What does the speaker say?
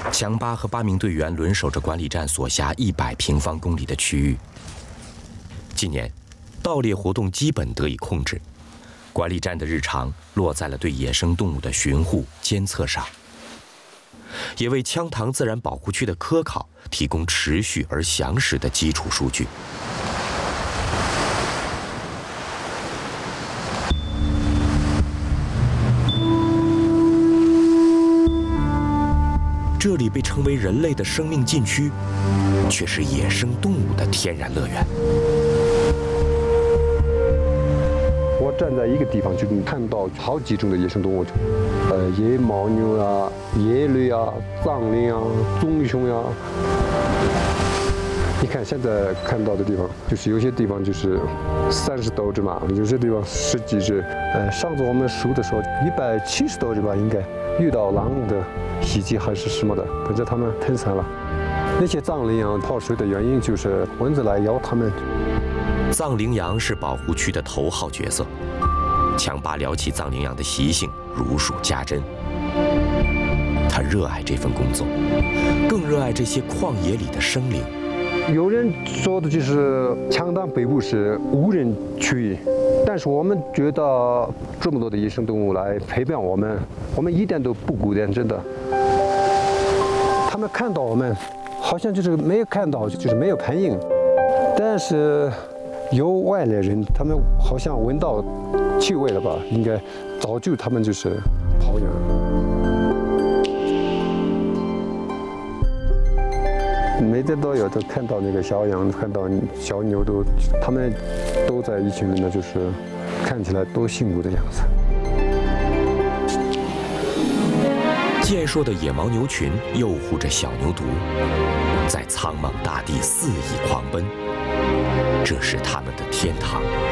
强巴和8名队员轮守着管理站所辖100平方公里的区域。近年，盗猎活动基本得以控制，管理站的日常落在了对野生动物的巡护监测上，也为羌塘自然保护区的科考提供持续而详实的基础数据。这里被称为人类的生命禁区，却是野生动物的天然乐园。 我站在一个地方就能看到好几种的野生动物，野牦牛啊、野驴啊、藏羚啊、棕熊呀。你看现在看到的地方，就是有些地方就是30多只嘛，有些地方10几只。上次我们数的时候，170多只吧，应该遇到狼的袭击还是什么的，反正他们分散了。那些藏羚羊跑水的原因就是蚊子来咬它们。 藏羚羊是保护区的头号角色，强巴聊起藏羚羊的习性，如数家珍。他热爱这份工作，更热爱这些旷野里的生灵。 有人说的就是羌塘北部是无人区域，但是我们觉得这么多的野生动物来陪伴我们一点都不孤单，真的。他们看到我们，好像就是没有看到，就是没有反应。但是有外来人，他们好像闻到气味了吧？应该早就他们就是跑远了。每天都有，都看到那个小羊，看到小牛他们都在一群里面，就是看起来多幸福的样子。 健硕的野牦牛群诱护着小牛犊，在苍茫大地肆意狂奔，这是他们的天堂。